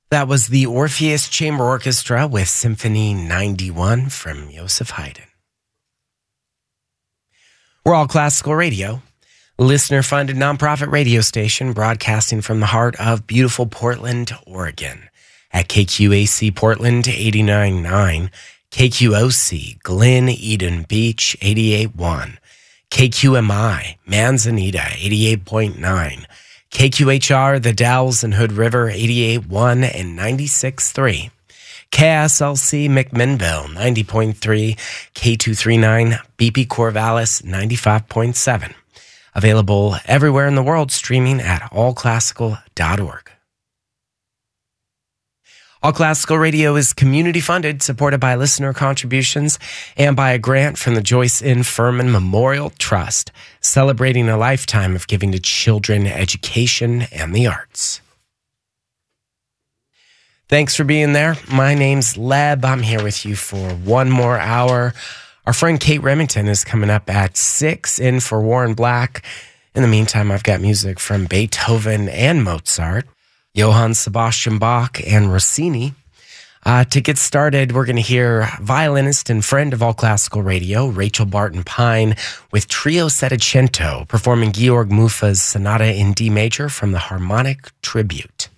That was the Orpheus Chamber Orchestra with Symphony 91 from Joseph Haydn. We're All Classical Radio, a listener-funded nonprofit radio station broadcasting from the heart of beautiful Portland, Oregon at KQAC Portland 89.9, KQOC Glen Eden Beach 88.1, KQMI Manzanita 88.9, KQHR The Dalles and Hood River 88.1 and 96.3, KSLC McMinnville 90.3, K239 BP Corvallis 95.7. Available everywhere in the world, streaming at allclassical.org. All Classical Radio is community funded, supported by listener contributions and by a grant from the Joyce N. Furman Memorial Trust, celebrating a lifetime of giving to children, education, and the arts. Thanks for being there. My name's Leb. I'm here with you for one more hour. Our friend Kate Remington is coming up at 6 in for Warren Black. In the meantime, I've got music from Beethoven and Mozart, Johann Sebastian Bach, and Rossini. To get started, we're going to hear violinist and friend of All Classical Radio, Rachel Barton Pine, with Trio Settecento, performing Georg Mufa's Sonata in D major from the Harmonic Tribute.